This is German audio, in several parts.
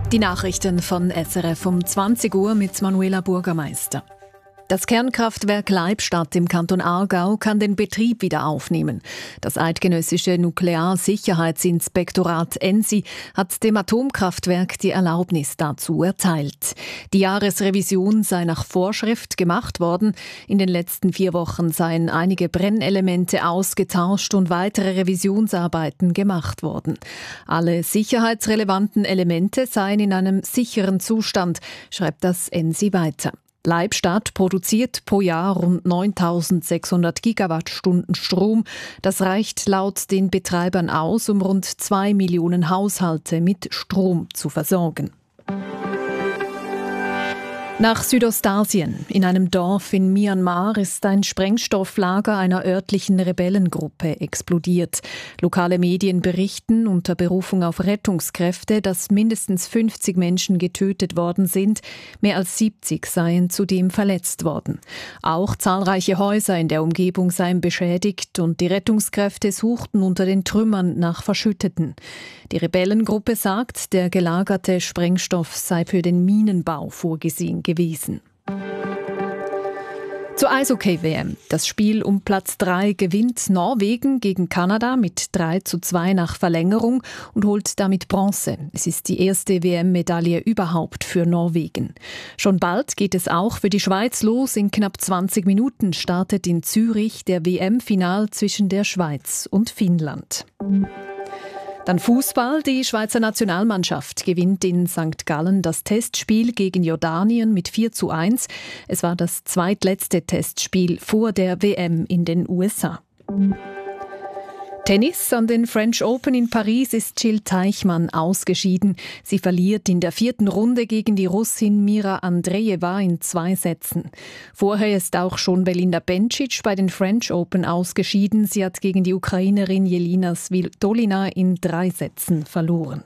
Die Nachrichten von SRF um 20 Uhr mit Manuela Bürgermeister. Das Kernkraftwerk Leibstadt im Kanton Aargau kann den Betrieb wieder aufnehmen. Das eidgenössische Nuklearsicherheitsinspektorat ENSI hat dem Atomkraftwerk die Erlaubnis dazu erteilt. Die Jahresrevision sei nach Vorschrift gemacht worden. In den letzten 4 Wochen seien einige Brennelemente ausgetauscht und weitere Revisionsarbeiten gemacht worden. Alle sicherheitsrelevanten Elemente seien in einem sicheren Zustand, schreibt das ENSI weiter. Leibstadt produziert pro Jahr rund 9.600 Gigawattstunden Strom. Das reicht laut den Betreibern aus, um rund 2 Millionen Haushalte mit Strom zu versorgen. Nach Südostasien. In einem Dorf in Myanmar ist ein Sprengstofflager einer örtlichen Rebellengruppe explodiert. Lokale Medien berichten unter Berufung auf Rettungskräfte, dass mindestens 50 Menschen getötet worden sind. Mehr als 70 seien zudem verletzt worden. Auch zahlreiche Häuser in der Umgebung seien beschädigt und die Rettungskräfte suchten unter den Trümmern nach Verschütteten. Die Rebellengruppe sagt, der gelagerte Sprengstoff sei für den Minenbau vorgesehen gewesen. Zur Eishockey-WM. Das Spiel um Platz 3 gewinnt Norwegen gegen Kanada mit 3:2 nach Verlängerung und holt damit Bronze. Es ist die erste WM-Medaille überhaupt für Norwegen. Schon bald geht es auch für die Schweiz los. In knapp 20 Minuten startet in Zürich der WM-Final zwischen der Schweiz und Finnland. Dann Fußball. Die Schweizer Nationalmannschaft gewinnt in St. Gallen das Testspiel gegen Jordanien mit 4:1. Es war das zweitletzte Testspiel vor der WM in den USA. Tennis. An den French Open in Paris ist Jill Teichmann ausgeschieden. Sie verliert in der 4. Runde gegen die Russin Mira Andreeva in 2 Sätzen. Vorher ist auch schon Belinda Bencic bei den French Open ausgeschieden. Sie hat gegen die Ukrainerin Jelina Svitolina in 3 Sätzen verloren.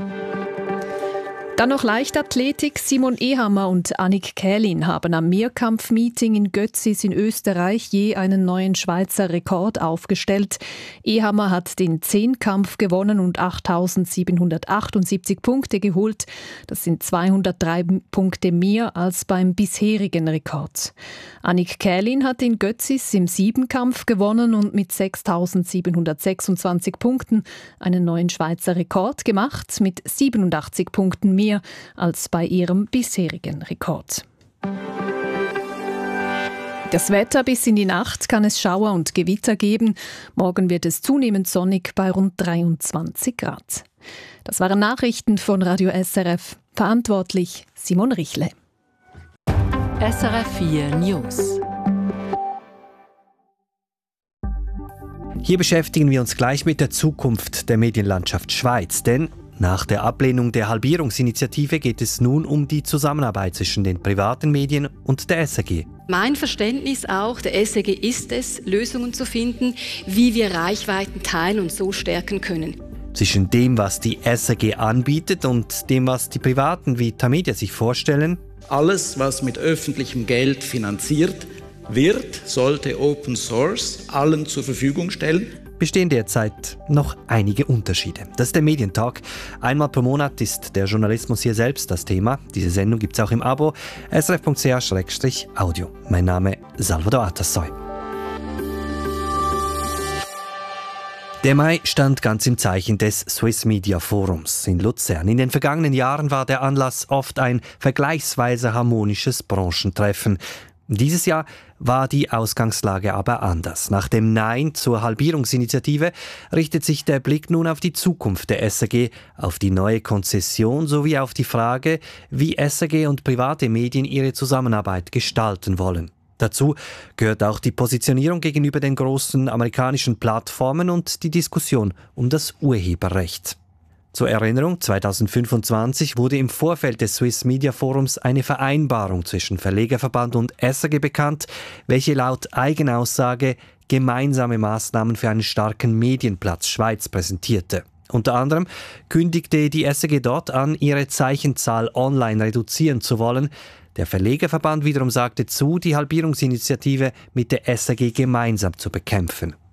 Dann noch Leichtathletik. Simon Ehammer und Annick Kählin haben am Mehrkampf-Meeting in Götzis in Österreich je einen neuen Schweizer Rekord aufgestellt. Ehammer hat den 10-Kampf gewonnen und 8.778 Punkte geholt. Das sind 203 Punkte mehr als beim bisherigen Rekord. Annick Kählin hat in Götzis im 7-Kampf gewonnen und mit 6.726 Punkten einen neuen Schweizer Rekord gemacht, mit 87 Punkten mehr als bei ihrem bisherigen Rekord. Das Wetter: bis in die Nacht kann es Schauer und Gewitter geben. Morgen wird es zunehmend sonnig bei rund 23 Grad. Das waren Nachrichten von Radio SRF. Verantwortlich Simon Richle. SRF 4 News. Hier beschäftigen wir uns gleich mit der Zukunft der Medienlandschaft Schweiz, denn nach der Ablehnung der Halbierungsinitiative geht es nun um die Zusammenarbeit zwischen den privaten Medien und der SRG. Mein Verständnis auch, der SRG ist es, Lösungen zu finden, wie wir Reichweiten teilen und so stärken können. Zwischen dem, was die SRG anbietet und dem, was die Privaten wie Tamedia sich vorstellen. Alles, was mit öffentlichem Geld finanziert wird, sollte Open Source allen zur Verfügung stellen. Bestehen derzeit noch einige Unterschiede. Das ist der Medientalk. Einmal pro Monat ist der Journalismus hier selbst das Thema. Diese Sendung gibt es auch im Abo srf.ch/audio. Mein Name Salvador Atassoy. Der Mai stand ganz im Zeichen des Swiss Media Forums in Luzern. In den vergangenen Jahren war der Anlass oft ein vergleichsweise harmonisches Branchentreffen. Dieses Jahr war die Ausgangslage aber anders. Nach dem Nein zur Halbierungsinitiative richtet sich der Blick nun auf die Zukunft der SRG, auf die neue Konzession sowie auf die Frage, wie SRG und private Medien ihre Zusammenarbeit gestalten wollen. Dazu gehört auch die Positionierung gegenüber den großen amerikanischen Plattformen und die Diskussion um das Urheberrecht. Zur Erinnerung, 2025 wurde im Vorfeld des Swiss Media Forums eine Vereinbarung zwischen Verlegerverband und SRG bekannt, welche laut Eigenaussage gemeinsame Maßnahmen für einen starken Medienplatz Schweiz präsentierte. Unter anderem kündigte die SRG dort an, ihre Zeichenzahl online reduzieren zu wollen. Der Verlegerverband wiederum sagte zu, die Halbierungsinitiative mit der SRG gemeinsam zu bekämpfen.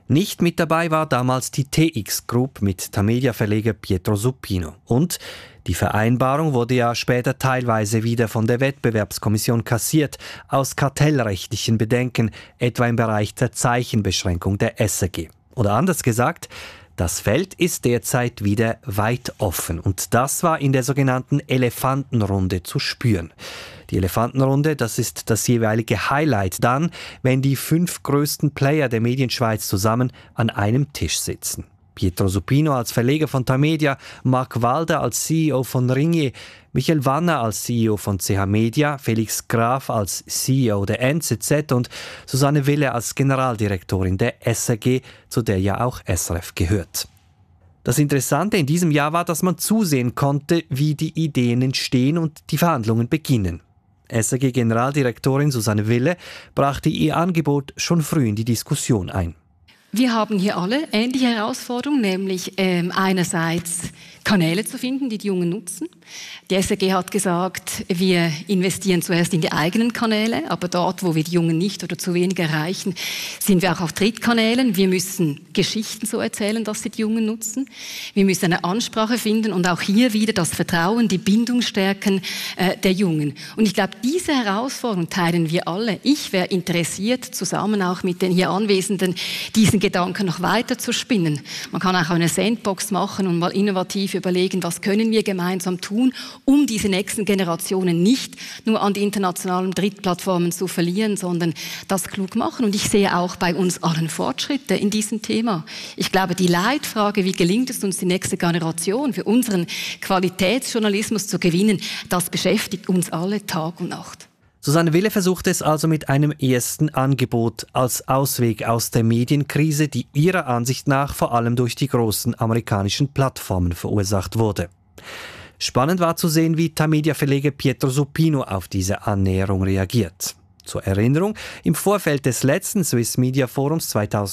Nicht mit dabei war damals die TX Group mit Tamedia-Verleger Pietro Supino. Und die Vereinbarung wurde ja später teilweise wieder von der Wettbewerbskommission kassiert, aus kartellrechtlichen Bedenken, etwa im Bereich der Zeichenbeschränkung der SRG. Oder anders gesagt, das Feld ist derzeit wieder weit offen und das war in der sogenannten Elefantenrunde zu spüren. Die Elefantenrunde, das ist das jeweilige Highlight dann, wenn die 5 größten Player der Medienschweiz zusammen an einem Tisch sitzen. Pietro Supino als Verleger von Tamedia, Marc Walder als CEO von Ringier, Michael Wanner als CEO von CH Media, Felix Graf als CEO der NZZ und Susanne Wille als Generaldirektorin der SRG, zu der ja auch SRF gehört. Das Interessante in diesem Jahr war, dass man zusehen konnte, wie die Ideen entstehen und die Verhandlungen beginnen. SRG-Generaldirektorin Susanne Wille brachte ihr Angebot schon früh in die Diskussion ein. Wir haben hier alle ähnliche Herausforderungen, nämlich einerseits Kanäle zu finden, die die Jungen nutzen. Die SRG hat gesagt, wir investieren zuerst in die eigenen Kanäle, aber dort, wo wir die Jungen nicht oder zu wenig erreichen, sind wir auch auf Drittkanälen. Wir müssen Geschichten so erzählen, dass sie die Jungen nutzen. Wir müssen eine Ansprache finden und auch hier wieder das Vertrauen, die Bindung stärken der Jungen. Und ich glaube, diese Herausforderung teilen wir alle. Ich wäre interessiert, zusammen auch mit den hier Anwesenden, diesen Gedanken noch weiter zu spinnen. Man kann auch eine Sandbox machen und mal innovativ überlegen, was können wir gemeinsam tun, um diese nächsten Generationen nicht nur an die internationalen Drittplattformen zu verlieren, sondern das klug machen. Und ich sehe auch bei uns allen Fortschritte in diesem Thema. Ich glaube, die Leitfrage, wie gelingt es uns, die nächste Generation für unseren Qualitätsjournalismus zu gewinnen, das beschäftigt uns alle Tag und Nacht. Susanne Wille versucht es also mit einem ersten Angebot als Ausweg aus der Medienkrise, die ihrer Ansicht nach vor allem durch die großen amerikanischen Plattformen verursacht wurde. Spannend war zu sehen, wie Tamedia-Verleger Pietro Supino auf diese Annäherung reagiert. Zur Erinnerung, im Vorfeld des letzten Swiss Media Forums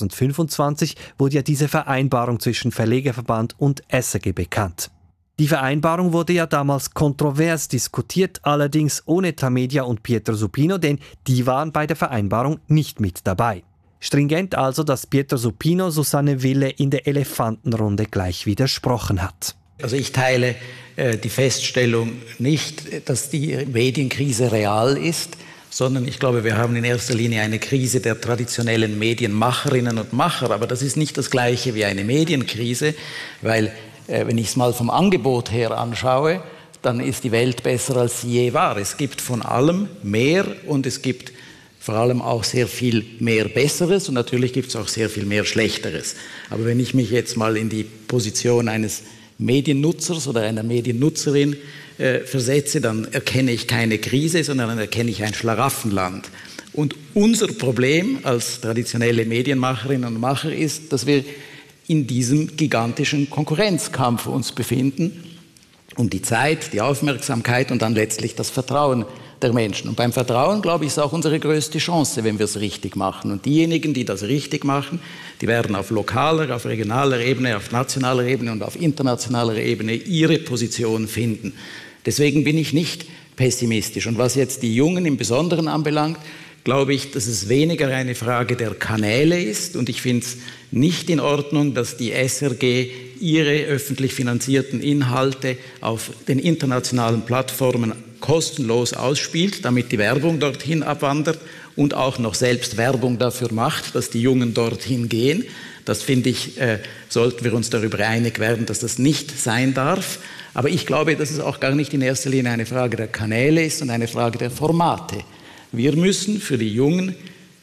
2025 wurde ja diese Vereinbarung zwischen Verlegerverband und SRG bekannt. Die Vereinbarung wurde ja damals kontrovers diskutiert, allerdings ohne Tamedia und Pietro Supino, denn die waren bei der Vereinbarung nicht mit dabei. Stringent also, dass Pietro Supino Susanne Wille in der Elefantenrunde gleich widersprochen hat. Also ich teile die Feststellung nicht, dass die Medienkrise real ist, sondern ich glaube, wir haben in erster Linie eine Krise der traditionellen Medienmacherinnen und Macher. Aber das ist nicht das Gleiche wie eine Medienkrise, weil wenn ich es mal vom Angebot her anschaue, dann ist die Welt besser, als sie je war. Es gibt von allem mehr und es gibt vor allem auch sehr viel mehr Besseres und natürlich gibt es auch sehr viel mehr Schlechteres. Aber wenn ich mich jetzt mal in die Position eines Mediennutzers oder einer Mediennutzerin versetze, dann erkenne ich keine Krise, sondern dann erkenne ich ein Schlaraffenland. Und unser Problem als traditionelle Medienmacherinnen und Macher ist, dass wir in diesem gigantischen Konkurrenzkampf uns befinden, um die Zeit, die Aufmerksamkeit und dann letztlich das Vertrauen der Menschen. Und beim Vertrauen, glaube ich, ist auch unsere größte Chance, wenn wir es richtig machen. Und diejenigen, die das richtig machen, die werden auf lokaler, auf regionaler Ebene, auf nationaler Ebene und auf internationaler Ebene ihre Position finden. Deswegen bin ich nicht pessimistisch. Und was jetzt die Jungen im Besonderen anbelangt, glaube ich, dass es weniger eine Frage der Kanäle ist. Und ich finde es nicht in Ordnung, dass die SRG ihre öffentlich finanzierten Inhalte auf den internationalen Plattformen kostenlos ausspielt, damit die Werbung dorthin abwandert und auch noch selbst Werbung dafür macht, dass die Jungen dorthin gehen. Das finde ich, sollten wir uns darüber einig werden, dass das nicht sein darf. Aber ich glaube, dass es auch gar nicht in erster Linie eine Frage der Kanäle ist und eine Frage der Formate. Wir müssen für die Jungen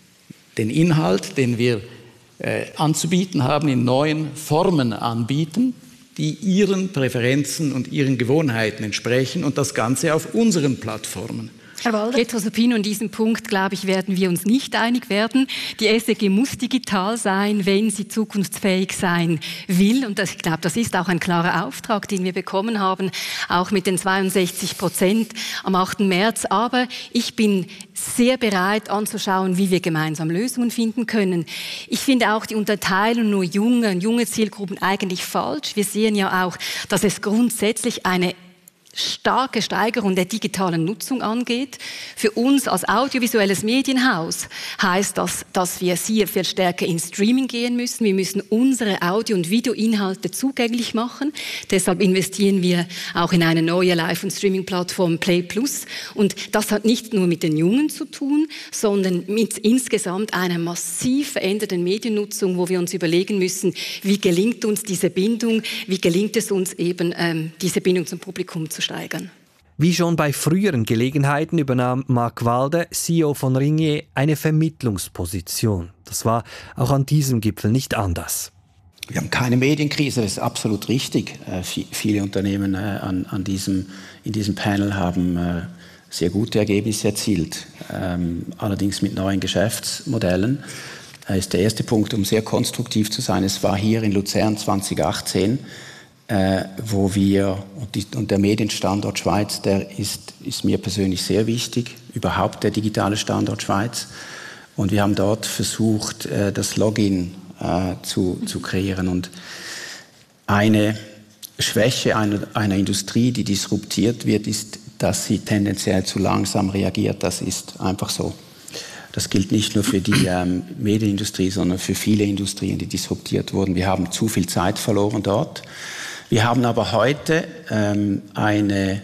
den Inhalt, den wir anzubieten haben, in neuen Formen anbieten, die ihren Präferenzen und ihren Gewohnheiten entsprechen und das Ganze auf unseren Plattformen. Herr Walder. Pietro Supino, in diesem Punkt, glaube ich, werden wir uns nicht einig werden. Die SRG muss digital sein, wenn sie zukunftsfähig sein will. Und ich glaube, das ist auch ein klarer Auftrag, den wir bekommen haben, auch mit den 62% am 8. März. Aber ich bin sehr bereit anzuschauen, wie wir gemeinsam Lösungen finden können. Ich finde auch die Unterteilung nur junge Zielgruppen eigentlich falsch. Wir sehen ja auch, dass es grundsätzlich eine starke Steigerung der digitalen Nutzung angeht. Für uns als audiovisuelles Medienhaus heißt das, dass wir sehr viel stärker ins Streaming gehen müssen. Wir müssen unsere Audio- und Videoinhalte zugänglich machen. Deshalb investieren wir auch in eine neue Live- und Streaming-Plattform Play Plus. Und das hat nicht nur mit den Jungen zu tun, sondern mit insgesamt einer massiv veränderten Mediennutzung, wo wir uns überlegen müssen, wie gelingt uns diese Bindung, wie gelingt es uns eben, diese Bindung zum Publikum zu steigern. Wie schon bei früheren Gelegenheiten übernahm Marc Walde, CEO von Ringier, eine Vermittlungsposition. Das war auch an diesem Gipfel nicht anders. Wir haben keine Medienkrise, das ist absolut richtig. Viele Unternehmen in diesem Panel haben sehr gute Ergebnisse erzielt, allerdings mit neuen Geschäftsmodellen. Das ist der erste Punkt, um sehr konstruktiv zu sein. Es war hier in Luzern 2018, wo wir, und der Medienstandort Schweiz, der ist mir persönlich sehr wichtig, überhaupt der digitale Standort Schweiz. Und wir haben dort versucht, das Login zu kreieren. Und eine Schwäche einer Industrie, die disruptiert wird, ist, dass sie tendenziell zu langsam reagiert. Das ist einfach so. Das gilt nicht nur für die Medienindustrie, sondern für viele Industrien, die disruptiert wurden. Wir haben zu viel Zeit verloren dort. Wir haben aber heute eine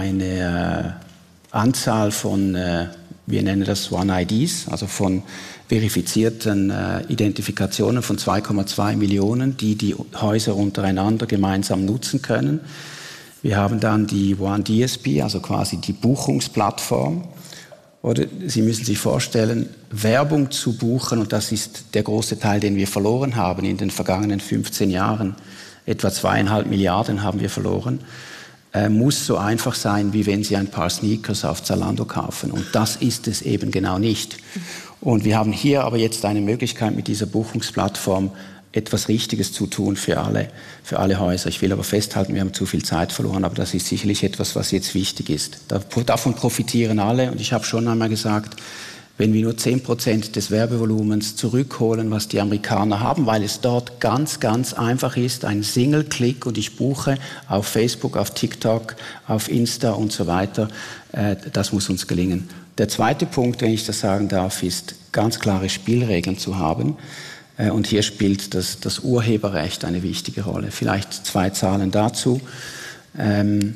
Anzahl von, wir nennen das One-IDs, also von verifizierten Identifikationen von 2,2 Millionen, die Häuser untereinander gemeinsam nutzen können. Wir haben dann die One-DSP, also quasi die Buchungsplattform. Oder Sie müssen sich vorstellen, Werbung zu buchen, und das ist der große Teil, den wir verloren haben in den vergangenen 15 Jahren, etwa 2,5 Milliarden haben wir verloren, muss so einfach sein, wie wenn Sie ein paar Sneakers auf Zalando kaufen. Und das ist es eben genau nicht. Und wir haben hier aber jetzt eine Möglichkeit, mit dieser Buchungsplattform etwas Richtiges zu tun für alle Häuser. Ich will aber festhalten, wir haben zu viel Zeit verloren, aber das ist sicherlich etwas, was jetzt wichtig ist. Davon profitieren alle, und ich habe schon einmal gesagt, wenn wir nur 10% des Werbevolumens zurückholen, was die Amerikaner haben, weil es dort ganz, ganz einfach ist, ein Single-Click, und ich buche auf Facebook, auf TikTok, auf Insta und so weiter, das muss uns gelingen. Der zweite Punkt, wenn ich das sagen darf, ist, ganz klare Spielregeln zu haben. Und hier spielt das Urheberrecht eine wichtige Rolle. Vielleicht 2 Zahlen dazu. In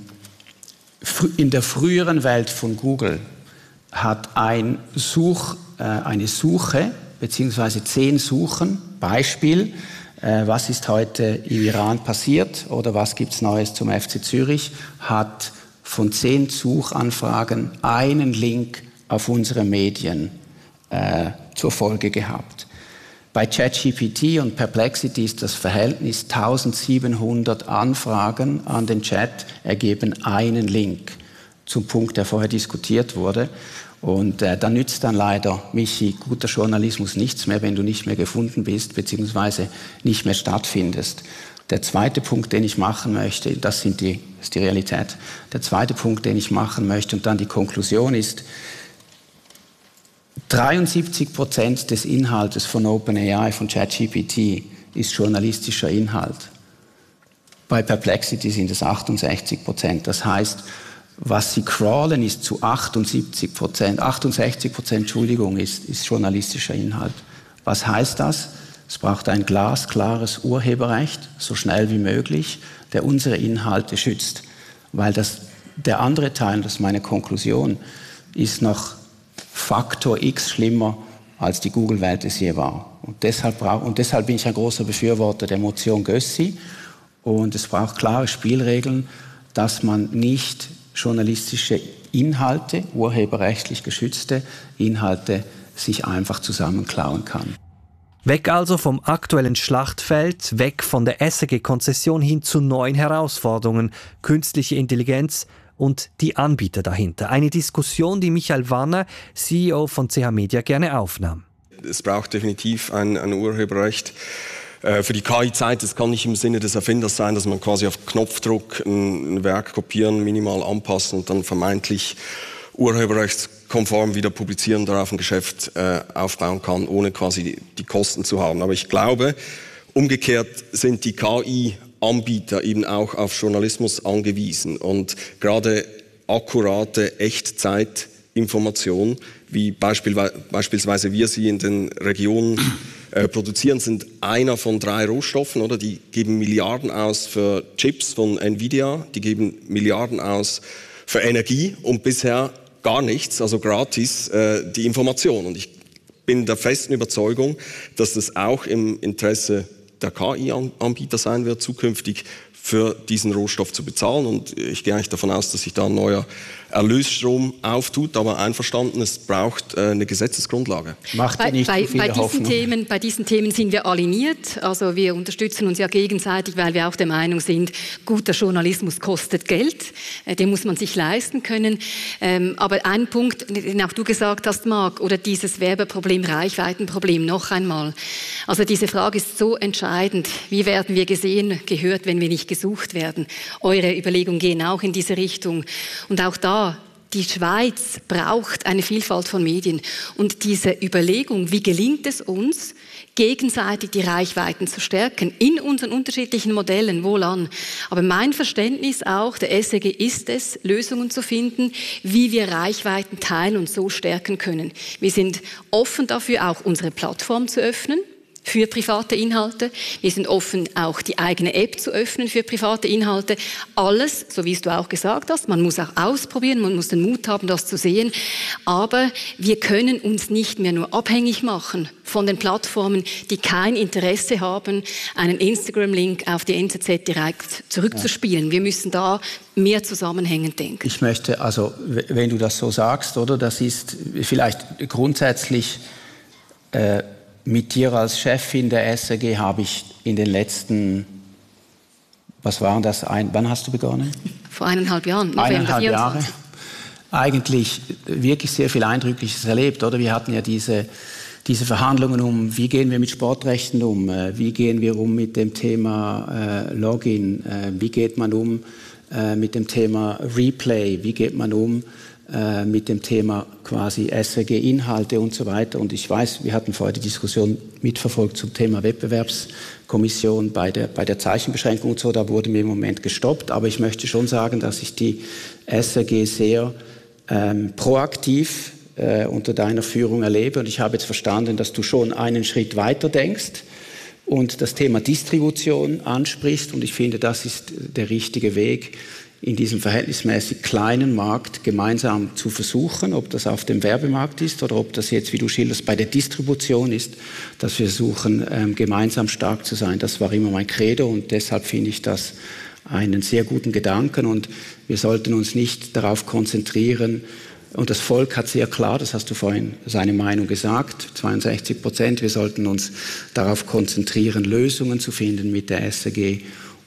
der früheren Welt von Google hat eine Suche bzw. 10 Suchen, Beispiel, was ist heute im Iran passiert oder was gibt es Neues zum FC Zürich, hat von 10 Suchanfragen einen Link auf unsere Medien zur Folge gehabt. Bei ChatGPT und Perplexity ist das Verhältnis 1700 Anfragen an den Chat ergeben einen Link zum Punkt, der vorher diskutiert wurde. Und da nützt dann leider, Michi, guter Journalismus nichts mehr, wenn du nicht mehr gefunden bist bzw. nicht mehr stattfindest. Der zweite Punkt, den ich machen möchte, das ist die Realität. Der zweite Punkt, den ich machen möchte, und dann die Konklusion ist, 73% des Inhaltes von OpenAI, von ChatGPT, ist journalistischer Inhalt. Bei Perplexity sind es 68%. Das heißt, was sie crawlen, ist zu 68%, ist journalistischer Inhalt. Was heißt das? Es braucht ein glasklares Urheberrecht, so schnell wie möglich, der unsere Inhalte schützt. Weil der andere Teil, das ist meine Konklusion, ist noch Faktor X schlimmer, als die Google-Welt es je war. Und deshalb bin ich ein großer Befürworter der Motion Gössi. Und es braucht klare Spielregeln, dass man nicht journalistische Inhalte, urheberrechtlich geschützte Inhalte, sich einfach zusammenklauen kann. Weg also vom aktuellen Schlachtfeld, weg von der SRG-Konzession hin zu neuen Herausforderungen, künstliche Intelligenz und die Anbieter dahinter. Eine Diskussion, die Michael Wanner, CEO von CH Media, gerne aufnahm. Es braucht definitiv ein Urheberrecht für die KI-Zeit. Das kann nicht im Sinne des Erfinders sein, dass man quasi auf Knopfdruck ein Werk kopieren, minimal anpassen und dann vermeintlich urheberrechtskonform wieder publizieren, darauf ein Geschäft aufbauen kann, ohne quasi die Kosten zu haben. Aber ich glaube, umgekehrt sind die KI Anbieter eben auch auf Journalismus angewiesen. Und gerade akkurate Echtzeitinformation, wie beispielsweise wir sie in den Regionen produzieren, sind einer von 3 Rohstoffen. Oder? Die geben Milliarden aus für Chips von Nvidia, die geben Milliarden aus für Energie und bisher gar nichts, also gratis, die Information. Und ich bin der festen Überzeugung, dass das auch im Interesse der KI-Anbieter sein wird, zukünftig für diesen Rohstoff zu bezahlen. Und ich gehe eigentlich davon aus, dass sich da ein neuer Erlösstrom auftut. Aber einverstanden, es braucht eine Gesetzesgrundlage. Bei diesen Themen sind wir aligniert. Also wir unterstützen uns ja gegenseitig, weil wir auch der Meinung sind, guter Journalismus kostet Geld. Den muss man sich leisten können. Aber ein Punkt, den auch du gesagt hast, Marc, oder dieses Werbeproblem, Reichweitenproblem, noch einmal. Also diese Frage ist so entscheidend. Wie werden wir gesehen, gehört, wenn wir nicht gesucht werden? Eure Überlegungen gehen auch in diese Richtung. Und auch da, die Schweiz braucht eine Vielfalt von Medien. Und diese Überlegung, wie gelingt es uns, gegenseitig die Reichweiten zu stärken, in unseren unterschiedlichen Modellen, wohlan. Aber mein Verständnis auch, der SRG ist es, Lösungen zu finden, wie wir Reichweiten teilen und so stärken können. Wir sind offen dafür, auch unsere Plattform zu öffnen für private Inhalte. Wir sind offen, auch die eigene App zu öffnen für private Inhalte. Alles, so wie es du auch gesagt hast, man muss auch ausprobieren, man muss den Mut haben, das zu sehen. Aber wir können uns nicht mehr nur abhängig machen von den Plattformen, die kein Interesse haben, einen Instagram-Link auf die NZZ direkt zurückzuspielen. Wir müssen da mehr zusammenhängend denken. Ich möchte, also wenn du das so sagst, oder, das ist vielleicht grundsätzlich mit dir als Chefin der SRG habe ich in den letzten, was waren das, wann hast du begonnen? Vor 1,5 Jahren, November 24. Jahre. Eigentlich wirklich sehr viel Eindrückliches erlebt, oder? Wir hatten ja diese Verhandlungen um, wie gehen wir mit Sportrechten um, wie gehen wir um mit dem Thema Login, wie geht man um mit dem Thema Replay, wie geht man um mit dem Thema quasi SRG-Inhalte und so weiter. Und ich weiß, wir hatten vorher die Diskussion mitverfolgt zum Thema Wettbewerbskommission bei der Zeichenbeschränkung und so, da wurde mir im Moment gestoppt. Aber ich möchte schon sagen, dass ich die SRG sehr proaktiv unter deiner Führung erlebe. Und ich habe jetzt verstanden, dass du schon einen Schritt weiter denkst und das Thema Distribution ansprichst. Und ich finde, das ist der richtige Weg, in diesem verhältnismäßig kleinen Markt gemeinsam zu versuchen, ob das auf dem Werbemarkt ist oder ob das jetzt, wie du schilderst, bei der Distribution ist, dass wir versuchen, gemeinsam stark zu sein. Das war immer mein Credo und deshalb finde ich das einen sehr guten Gedanken und wir sollten uns nicht darauf konzentrieren, und das Volk hat sehr klar, das hast du vorhin seine Meinung gesagt, 62%, wir sollten uns darauf konzentrieren, Lösungen zu finden mit der SRG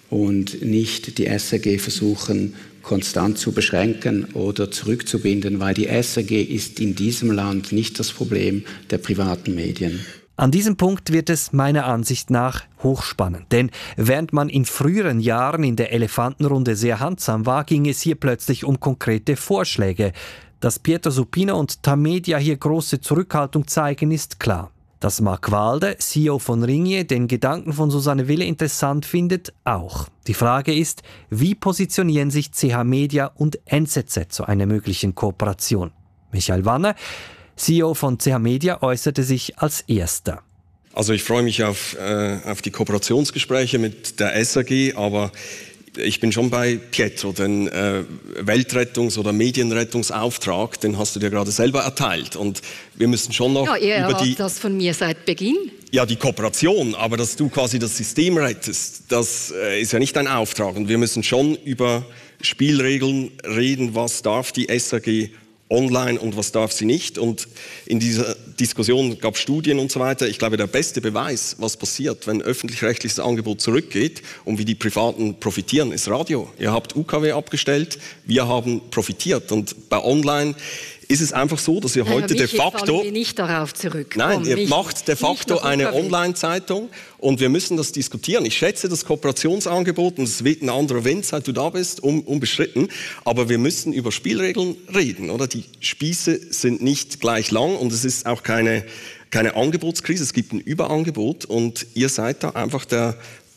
und nicht die SRG versuchen, konstant zu beschränken oder zurückzubinden, weil die SRG ist in diesem Land nicht das Problem der privaten Medien. An diesem Punkt wird es meiner Ansicht nach hochspannend. Denn während man in früheren Jahren in der Elefantenrunde sehr handsam war, ging es hier plötzlich um konkrete Vorschläge. Dass Pietro Supino und Tamedia hier große Zurückhaltung zeigen, ist klar. Dass Marc Walde, CEO von Ringier, den Gedanken von Susanne Wille interessant findet, auch. Die Frage ist, wie positionieren sich CH Media und NZZ zu einer möglichen Kooperation? Michael Wanner, CEO von CH Media, äußerte sich als Erster. Also ich freue mich auf die Kooperationsgespräche mit der SRG, aber ich bin schon bei Pietro, den Weltrettungs- oder Medienrettungsauftrag, den hast du dir gerade selber erteilt. Und wir müssen schon noch ihr erwartet das von mir seit Beginn. Ja, die Kooperation, aber dass du quasi das System rettest, das ist ja nicht dein Auftrag. Und wir müssen schon über Spielregeln reden, was darf die SRG online und was darf sie nicht. Und in dieser Diskussion gab es Studien und so weiter. Ich glaube, der beste Beweis, was passiert, wenn öffentlich-rechtliches Angebot zurückgeht und wie die Privaten profitieren, ist Radio. Ihr habt UKW abgestellt, wir haben profitiert. Und bei Online ist es einfach so, dass ihr heute de facto... Wir nicht darauf zurück. Nein, ihr macht de facto eine Online-Zeitung und wir müssen das diskutieren. Ich schätze das Kooperationsangebot und es weht ein anderer Wind, seit du da bist, unbestritten. Aber wir müssen über Spielregeln reden, oder? Die Spieße sind nicht gleich lang und es ist auch keine Angebotskrise. Es gibt ein Überangebot und ihr seid da einfach der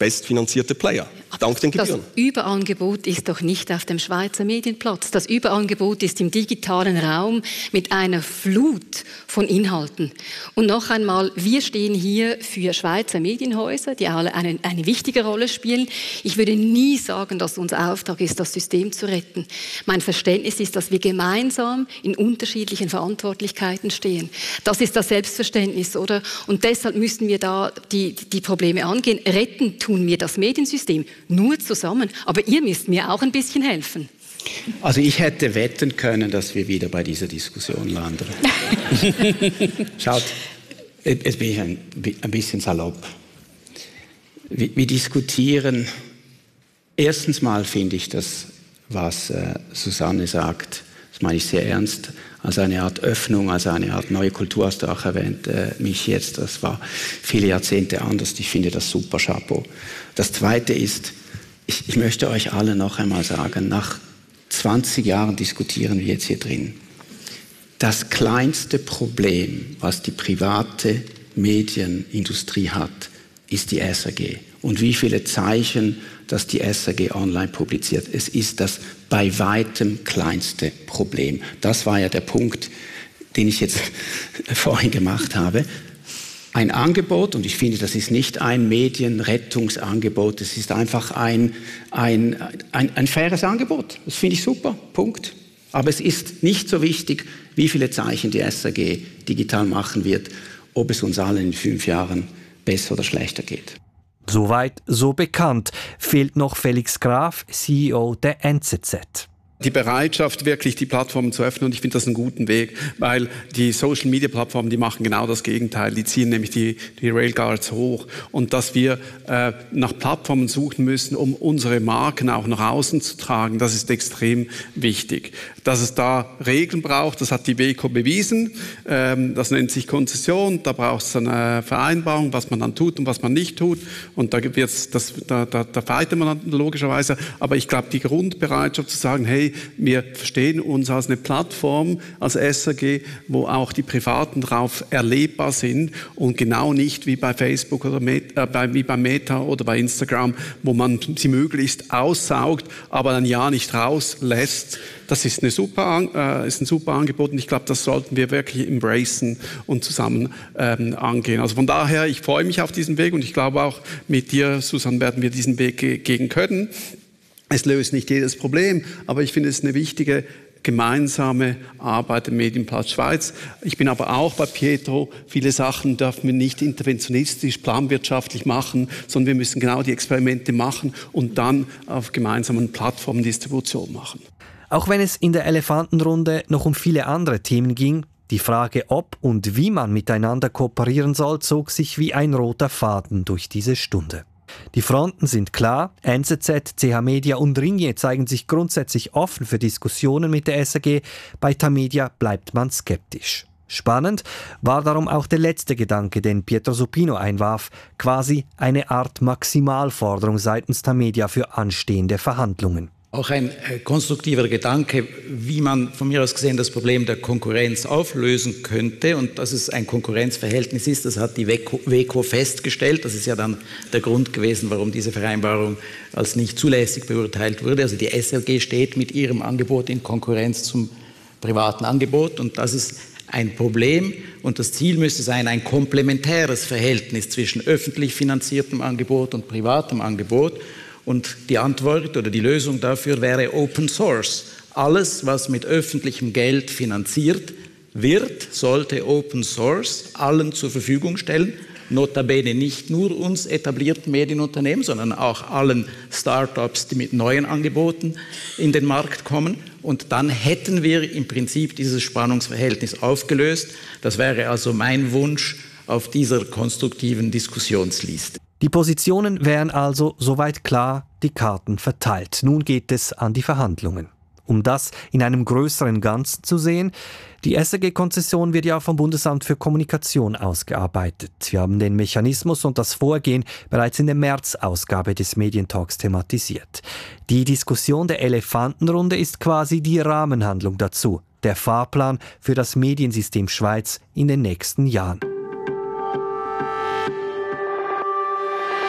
bestfinanzierte Player. Dank den Gebühren. Das Überangebot ist doch nicht auf dem Schweizer Medienplatz. Das Überangebot ist im digitalen Raum mit einer Flut von Inhalten. Und noch einmal, wir stehen hier für Schweizer Medienhäuser, die alle eine wichtige Rolle spielen. Ich würde nie sagen, dass unser Auftrag ist, das System zu retten. Mein Verständnis ist, dass wir gemeinsam in unterschiedlichen Verantwortlichkeiten stehen. Das ist das Selbstverständnis, oder? Und deshalb müssen wir da die Probleme angehen. Retten tun wir das Mediensystem nur zusammen. Aber ihr müsst mir auch ein bisschen helfen. Also ich hätte wetten können, dass wir wieder bei dieser Diskussion landen. Schaut, jetzt bin ich ein bisschen salopp. Wir diskutieren, erstens mal finde ich das, was Susanne sagt, das meine ich sehr ernst, als eine Art Öffnung, als eine Art neue Kultur, hast du auch erwähnt, mich jetzt, das war viele Jahrzehnte anders, ich finde das super, Chapeau. Das Zweite ist, ich möchte euch alle noch einmal sagen, nach 20 Jahren diskutieren wir jetzt hier drin. Das kleinste Problem, was die private Medienindustrie hat, ist die SRG. Und wie viele Zeichen, dass die SRG online publiziert. Es ist das bei weitem kleinste Problem. Das war ja der Punkt, den ich jetzt vorhin gemacht habe. Ein Angebot, und ich finde, das ist nicht ein Medienrettungsangebot, es ist einfach ein faires Angebot. Das finde ich super, Punkt. Aber es ist nicht so wichtig, wie viele Zeichen die SRG digital machen wird, ob es uns allen in 5 Jahren besser oder schlechter geht. Soweit, so bekannt. Fehlt noch Felix Graf, CEO der NZZ. Die Bereitschaft, wirklich die Plattformen zu öffnen, und ich finde das einen guten Weg, weil die Social-Media-Plattformen, die machen genau das Gegenteil, die ziehen nämlich die Railguards hoch, und dass wir nach Plattformen suchen müssen, um unsere Marken auch nach außen zu tragen, das ist extrem wichtig. Dass es da Regeln braucht, das hat die WEKO bewiesen, das nennt sich Konzession, da braucht es eine Vereinbarung, was man dann tut und was man nicht tut, und da fightet man dann logischerweise, aber ich glaube, die Grundbereitschaft zu sagen, hey, wir verstehen uns als eine Plattform, als SRG, wo auch die Privaten drauf erlebbar sind und genau nicht wie bei Facebook oder wie bei Meta oder bei Instagram, wo man sie möglichst aussaugt, aber dann ja nicht rauslässt. Das ist ein super Angebot, und ich glaube, das sollten wir wirklich embracen und zusammen angehen. Also von daher, ich freue mich auf diesen Weg, und ich glaube auch mit dir, Susanne, werden wir diesen Weg gehen können. Es löst nicht jedes Problem, aber ich finde es eine wichtige gemeinsame Arbeit im Medienplatz Schweiz. Ich bin aber auch bei Pietro, viele Sachen dürfen wir nicht interventionistisch, planwirtschaftlich machen, sondern wir müssen genau die Experimente machen und dann auf gemeinsamen Plattformen Distribution machen. Auch wenn es in der Elefantenrunde noch um viele andere Themen ging, die Frage, ob und wie man miteinander kooperieren soll, zog sich wie ein roter Faden durch diese Stunde. Die Fronten sind klar, NZZ, CH Media und Ringier zeigen sich grundsätzlich offen für Diskussionen mit der SRG, bei Tamedia bleibt man skeptisch. Spannend war darum auch der letzte Gedanke, den Pietro Supino einwarf, quasi eine Art Maximalforderung seitens Tamedia für anstehende Verhandlungen. Auch ein konstruktiver Gedanke, wie man von mir aus gesehen das Problem der Konkurrenz auflösen könnte, und dass es ein Konkurrenzverhältnis ist, das hat die WEKO festgestellt. Das ist ja dann der Grund gewesen, warum diese Vereinbarung als nicht zulässig beurteilt wurde. Also die SRG steht mit ihrem Angebot in Konkurrenz zum privaten Angebot, und das ist ein Problem, und das Ziel müsste sein, ein komplementäres Verhältnis zwischen öffentlich finanziertem Angebot und privatem Angebot. Und die Antwort oder die Lösung dafür wäre Open Source. Alles, was mit öffentlichem Geld finanziert wird, sollte Open Source allen zur Verfügung stellen. Notabene nicht nur uns etablierten Medienunternehmen, sondern auch allen Startups, die mit neuen Angeboten in den Markt kommen. Und dann hätten wir im Prinzip dieses Spannungsverhältnis aufgelöst. Das wäre also mein Wunsch auf dieser konstruktiven Diskussionsliste. Die Positionen wären also soweit klar, die Karten verteilt. Nun geht es an die Verhandlungen. Um das in einem größeren Ganzen zu sehen, die SRG-Konzession wird ja vom Bundesamt für Kommunikation ausgearbeitet. Wir haben den Mechanismus und das Vorgehen bereits in der März-Ausgabe des Medientalks thematisiert. Die Diskussion der Elefantenrunde ist quasi die Rahmenhandlung dazu, der Fahrplan für das Mediensystem Schweiz in den nächsten Jahren.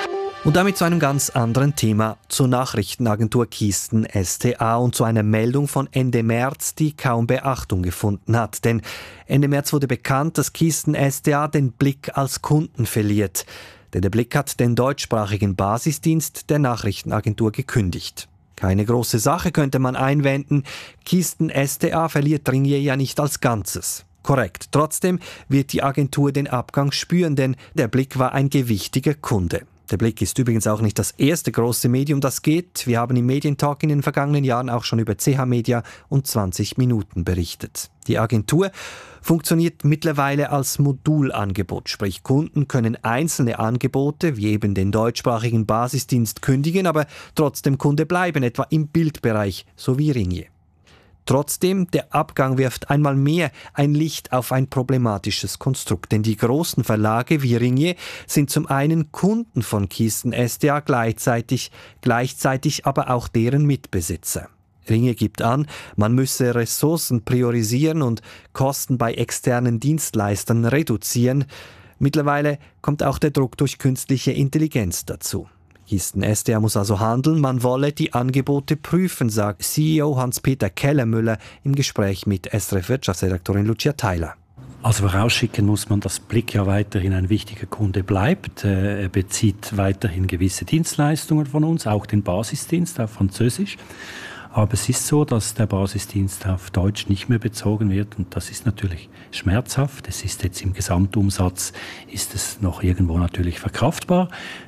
Und damit zu einem ganz anderen Thema, zur Nachrichtenagentur Keystone SDA und zu einer Meldung von Ende März, die kaum Beachtung gefunden hat. Denn Ende März wurde bekannt, dass Keystone SDA den Blick als Kunden verliert. Denn der Blick hat den deutschsprachigen Basisdienst der Nachrichtenagentur gekündigt. Keine große Sache, könnte man einwenden. Keystone SDA verliert Ringier ja nicht als Ganzes. Korrekt. Trotzdem wird die Agentur den Abgang spüren, denn der Blick war ein gewichtiger Kunde. Der Blick ist übrigens auch nicht das erste große Medium, das geht. Wir haben im Medientalk in den vergangenen Jahren auch schon über CH Media und 20 Minuten berichtet. Die Agentur funktioniert mittlerweile als Modulangebot, sprich Kunden können einzelne Angebote, wie eben den deutschsprachigen Basisdienst, kündigen, aber trotzdem Kunde bleiben, etwa im Bildbereich, so wie Ringier. Trotzdem, der Abgang wirft einmal mehr ein Licht auf ein problematisches Konstrukt. Denn die großen Verlage wie Ringier sind zum einen Kunden von Keystone SDA, gleichzeitig aber auch deren Mitbesitzer. Ringier gibt an, man müsse Ressourcen priorisieren und Kosten bei externen Dienstleistern reduzieren. Mittlerweile kommt auch der Druck durch künstliche Intelligenz dazu. Keystone SDA muss also handeln, man wolle die Angebote prüfen, sagt CEO Hans-Peter Kellermüller im Gespräch mit SRF-Wirtschaftsredaktorin Lucia Theiler. Also vorausschicken muss man, dass Blick ja weiterhin ein wichtiger Kunde bleibt. Er bezieht weiterhin gewisse Dienstleistungen von uns, auch den Basisdienst auf Französisch. Aber es ist so, dass der Basisdienst auf Deutsch nicht mehr bezogen wird und das ist natürlich schmerzhaft. Es ist jetzt im Gesamtumsatz, ist es noch irgendwo natürlich verkraftbar.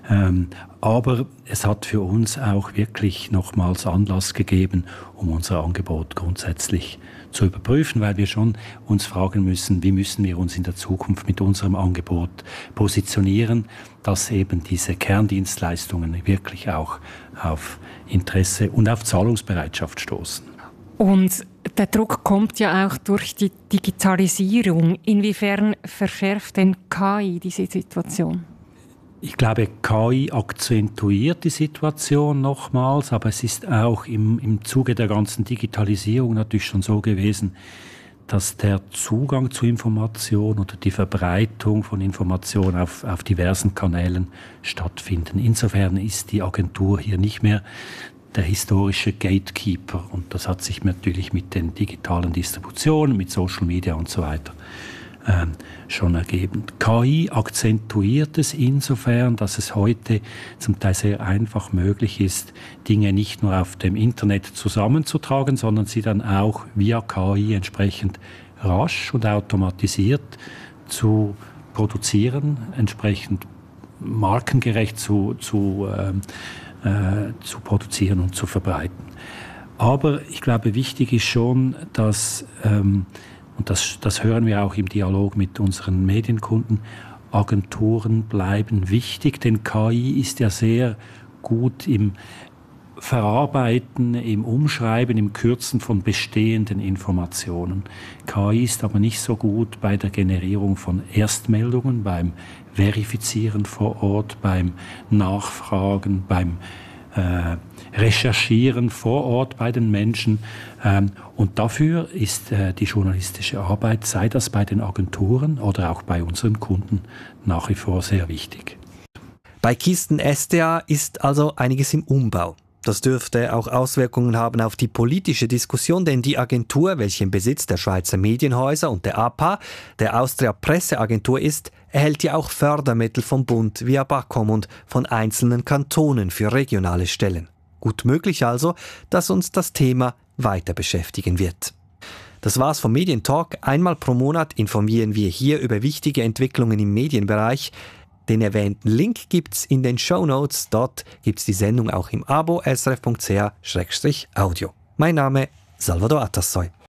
Aber es hat für uns auch wirklich nochmals Anlass gegeben, um unser Angebot grundsätzlich zu überprüfen, weil wir schon uns fragen müssen, wie müssen wir uns in der Zukunft mit unserem Angebot positionieren, dass eben diese Kerndienstleistungen wirklich auch auf Interesse und auf Zahlungsbereitschaft stoßen. Und der Druck kommt ja auch durch die Digitalisierung. Inwiefern verschärft denn KI diese Situation? Ich glaube, KI akzentuiert die Situation nochmals, aber es ist auch im Zuge der ganzen Digitalisierung natürlich schon so gewesen, dass der Zugang zu Information oder die Verbreitung von Information auf diversen Kanälen stattfinden. Insofern ist die Agentur hier nicht mehr der historische Gatekeeper und das hat sich natürlich mit den digitalen Distributionen, mit Social Media und so weiter schon ergeben. KI akzentuiert es insofern, dass es heute zum Teil sehr einfach möglich ist, Dinge nicht nur auf dem Internet zusammenzutragen, sondern sie dann auch via KI entsprechend rasch und automatisiert zu produzieren, entsprechend markengerecht zu produzieren und zu verbreiten. Aber ich glaube, wichtig ist schon, dass und das hören wir auch im Dialog mit unseren Medienkunden, Agenturen bleiben wichtig, denn KI ist ja sehr gut im Verarbeiten, im Umschreiben, im Kürzen von bestehenden Informationen. KI ist aber nicht so gut bei der Generierung von Erstmeldungen, beim Verifizieren vor Ort, beim Nachfragen, beim Recherchieren vor Ort bei den Menschen. Und dafür ist die journalistische Arbeit, sei das bei den Agenturen oder auch bei unseren Kunden, nach wie vor sehr wichtig. Bei Keystone SDA ist also einiges im Umbau. Das dürfte auch Auswirkungen haben auf die politische Diskussion, denn die Agentur, welche im Besitz der Schweizer Medienhäuser und der APA, der Austria Presseagentur ist, erhält ja auch Fördermittel vom Bund via BAKOM und von einzelnen Kantonen für regionale Stellen. Gut möglich also, dass uns das Thema weiter beschäftigen wird. Das war's vom Medientalk. Einmal pro Monat informieren wir hier über wichtige Entwicklungen im Medienbereich. Den erwähnten Link gibt's in den Shownotes. Dort gibt's die Sendung auch im Abo srf.ch/audio. Mein Name Salvador Atassoy.